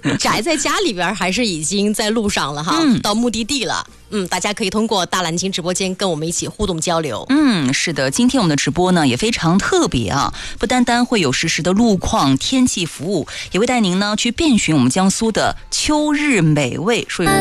宅在家里边，还是已经在路上了哈，到目的地了。大家可以通过大蓝鲸直播间跟我们一起互动交流。 是的，今天我们的直播呢也非常特别啊，不单单会有实时的路况、天气服务，也会带您呢去遍寻我们江苏的秋日美味。